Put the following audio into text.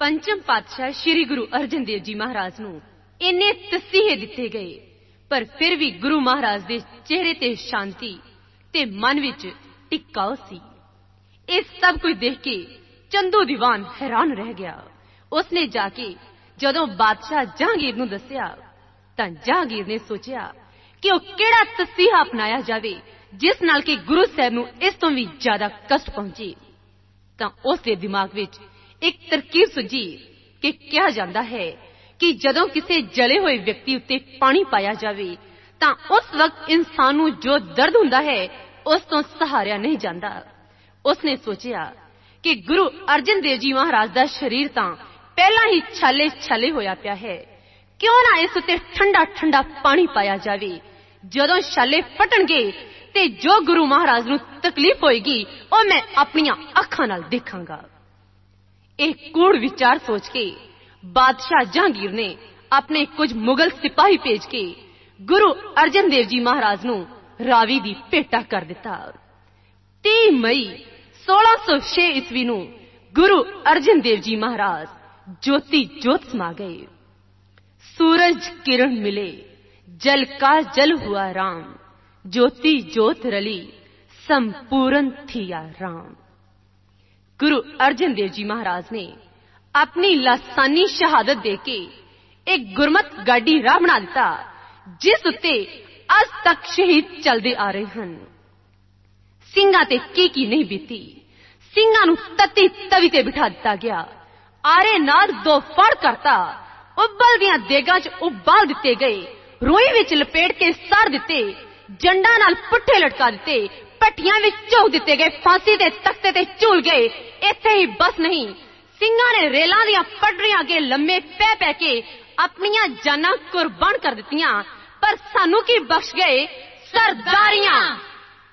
पंचम पातशाह श्री गुरु अर्जन देव जी महाराज नूं इन्ने तसीहे दिते गए, पर फिर भी गुरु महाराज दे चेहरे ते शांति ते मन विच टिकाव सी। इह सब कुछ देख के चंदू दीवान हैरान रह गया। उसने जाके जदों बादशाह जहांगीर नूं दस्सिया तां जहांगीर ने सोचिया कि वह किहड़ा तसीहा अपनाया जावे जिस नाल कि गुरु साहब नूं इस तों भी ज्यादा कष्ट पहुंचे। तां उसके दिमाग विच एक तरकीब सुझी कि कहा जाता है कि जदों किसी जले हुए व्यक्ति उत्ते पानी पाया जावे तां उस वक्त इंसान नूं जो दर्द हुंदा है उस तों सहारिया नहीं जाता। उसने सोचिया कि गुरु अर्जन देव जी महाराज दा शरीर तां पहला ही छाले छाले होया पिया है, क्यों ना इस उत्ते ठंडा ठंडा पानी पाया जावे। जदों छाले फटणगे ते जो गुरु महाराज नूं तकलीफ होएगी ओ मैं अपनियां अखां नाल देखांगा। एक कूड़ विचार सोच के बादशाह जहांगीर ने अपने कुछ मुगल सिपाही भेज के गुरु अर्जन देव जी महाराज नूं रावी दी भेटा कर दिता। 30 मई 1606 ईस्वी नूं गुरु अर्जन देव जी महाराज ज्योति ज्योत समा गए। सूरज किरण मिले, जल का जल हुआ राम, ज्योति ज्योत रली, संपूर्ण थिया राम। गुरु अर्जन देव जी महाराज ने अपनी लासानी शहादत देके एक गुरमत गाड़ी राह बना दिता जिस उत्ते अज तक शहीद चलते आ रहे हैं। ਸਿੰਘਾਂ ते की नहीं बीती, ਸਿੰਘਾਂ ਨੂੰ तत्ती तवी ते बिठा दिता गया। आरे नाद दो फड़ करता, उबल दियां देगां च उबाल दिते गए, रोई विच लपेट के साड़ दिते, जंडा नाल पुट्ठे लटका दिते, पट्टियां विच झोक दिते गए, फांसी दे तख्ते ते झूल गए। इत्थे ही बस नहीं, ਸਿੰਘਾਂ ने रेलां दियां पटड़ियां अगे लम्मे पै पै के अपनियां जानां कुर्बान कर दित्तियां, पर सानू की बख्श गए सरदारियां।